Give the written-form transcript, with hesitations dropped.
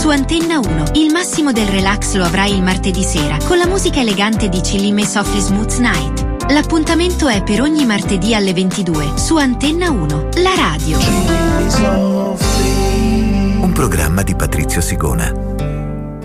Su Antenna 1, il massimo del relax lo avrai il martedì sera con la musica elegante di Chillime Softly Smooth Night. L'appuntamento è per ogni martedì alle 22 su Antenna 1, la radio. Un programma di Patrizio Sigona.